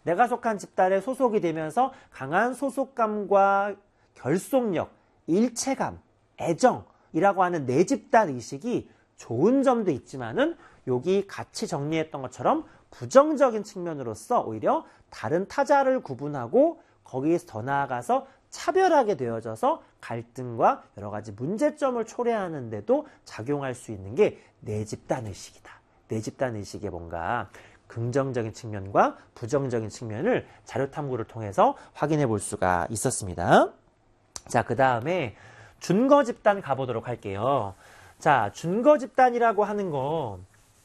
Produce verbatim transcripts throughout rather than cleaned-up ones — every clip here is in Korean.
내가 속한 집단에 소속이 되면서 강한 소속감과 결속력, 일체감, 애정이라고 하는 내 집단 의식이 좋은 점도 있지만은 여기 같이 정리했던 것처럼 부정적인 측면으로서 오히려 다른 타자를 구분하고 거기에서 더 나아가서 차별하게 되어져서 갈등과 여러 가지 문제점을 초래하는 데도 작용할 수 있는 게 내 집단 의식이다. 내 집단 의식의 뭔가 긍정적인 측면과 부정적인 측면을 자료 탐구를 통해서 확인해 볼 수가 있었습니다. 자, 그 다음에 준거 집단 가보도록 할게요. 자, 준거 집단이라고 하는 거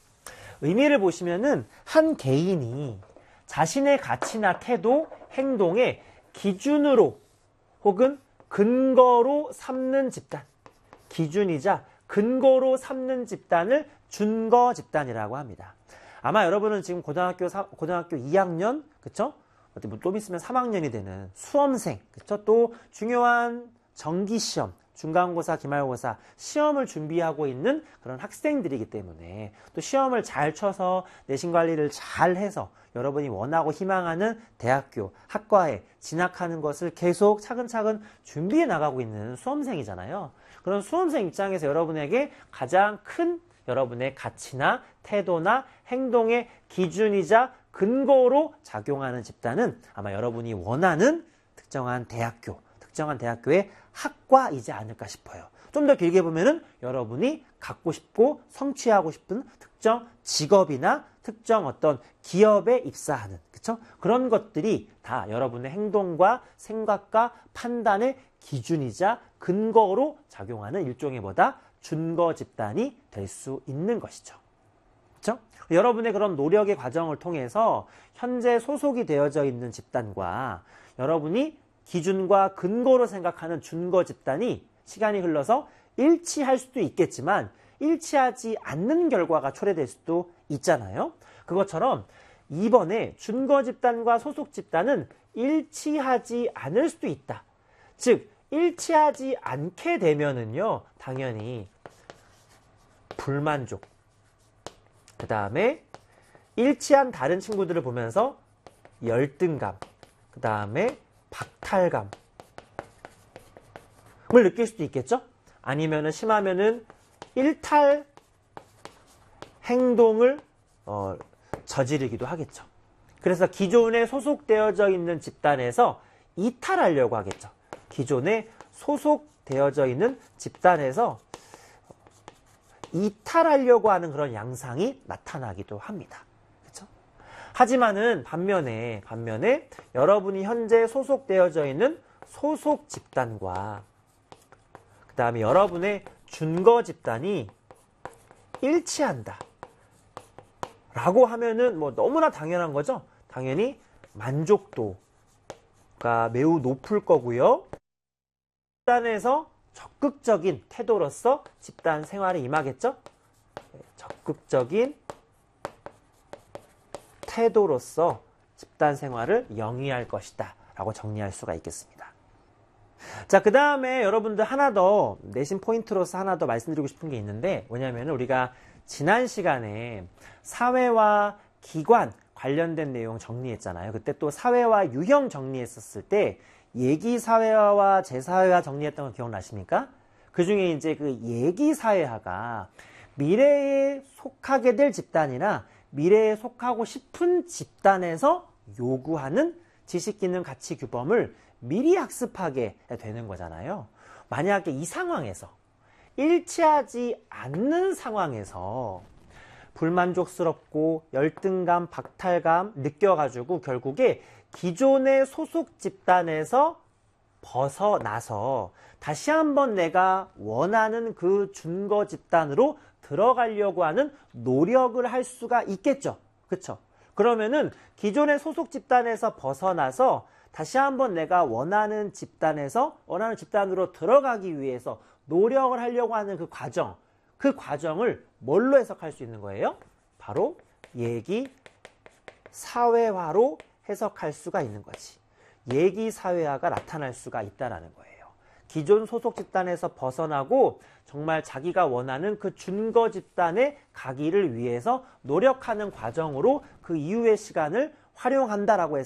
의미를 보시면은 한 개인이 자신의 가치나 태도, 행동의 기준으로 혹은 근거로 삼는 집단, 기준이자 근거로 삼는 집단을 준거 집단이라고 합니다. 아마 여러분은 지금 고등학교 고등학교 이 학년, 그쵸? 좀 있으면 삼 학년이 되는 수험생, 그쵸? 또 중요한 정기시험, 중간고사, 기말고사 시험을 준비하고 있는 그런 학생들이기 때문에 또 시험을 잘 쳐서 내신 관리를 잘 해서 여러분이 원하고 희망하는 대학교, 학과에 진학하는 것을 계속 차근차근 준비해 나가고 있는 수험생이잖아요. 그런 수험생 입장에서 여러분에게 가장 큰 여러분의 가치나 태도나 행동의 기준이자 근거로 작용하는 집단은 아마 여러분이 원하는 특정한 대학교, 특정한 대학교의 학과이지 않을까 싶어요. 좀 더 길게 보면은 여러분이 갖고 싶고 성취하고 싶은 특정 직업이나 특정 어떤 기업에 입사하는, 그쵸? 그런 것들이 다 여러분의 행동과 생각과 판단의 기준이자 근거로 작용하는 일종의 뭐다? 준거 집단이 될 수 있는 것이죠. 그렇죠? 여러분의 그런 노력의 과정을 통해서 현재 소속이 되어져 있는 집단과 여러분이 기준과 근거로 생각하는 준거 집단이 시간이 흘러서 일치할 수도 있겠지만 일치하지 않는 결과가 초래될 수도 있잖아요. 그것처럼 이번에 준거 집단과 소속 집단은 일치하지 않을 수도 있다. 즉 일치하지 않게 되면은요, 당연히 불만족, 그 다음에 일치한 다른 친구들을 보면서 열등감, 그 다음에 박탈감을 느낄 수도 있겠죠? 아니면은 심하면은 일탈 행동을 어, 저지르기도 하겠죠. 그래서 기존에 소속되어져 있는 집단에서 이탈하려고 하겠죠. 기존에 소속되어져 있는 집단에서 이탈하려고 하는 그런 양상이 나타나기도 합니다. 그렇죠? 하지만은 반면에 반면에 여러분이 현재 소속되어져 있는 소속 집단과 그 다음에 여러분의 준거 집단이 일치한다 라고 하면은 뭐 너무나 당연한 거죠. 당연히 만족도가 매우 높을 거고요. 집단에서 적극적인 태도로서 집단 생활에 임하겠죠? 적극적인 태도로서 집단 생활을 영위할 것이다 라고 정리할 수가 있겠습니다. 자, 그 다음에 여러분들 하나 더 내신 포인트로서 하나 더 말씀드리고 싶은 게 있는데 뭐냐면 우리가 지난 시간에 사회와 기관 관련된 내용 정리했잖아요. 그때 또 사회와 유형 정리했었을 때 얘기사회화와 제사회화 정리했던 거 기억나십니까? 그 중에 이제 그 얘기사회화가 미래에 속하게 될 집단이나 미래에 속하고 싶은 집단에서 요구하는 지식, 기능, 가치, 규범을 미리 학습하게 되는 거잖아요. 만약에 이 상황에서 일치하지 않는 상황에서 불만족스럽고 열등감, 박탈감 느껴가지고 결국에 기존의 소속 집단에서 벗어나서 다시 한번 내가 원하는 그 준거 집단으로 들어가려고 하는 노력을 할 수가 있겠죠. 그렇죠? 그러면은 기존의 소속 집단에서 벗어나서 다시 한번 내가 원하는 집단에서 원하는 집단으로 들어가기 위해서 노력을 하려고 하는 그 과정, 그 과정을 뭘로 해석할 수 있는 거예요? 바로 얘기 사회화로 해석할 수가 있는 거지. 얘기 사회화가 나타날 수가 있다는 거예요. 기존 소속 집단에서 벗어나고 정말 자기가 원하는 그 준거 집단에 가기를 위해서 노력하는 과정으로 그 이후의 시간을 활용한다라고 해서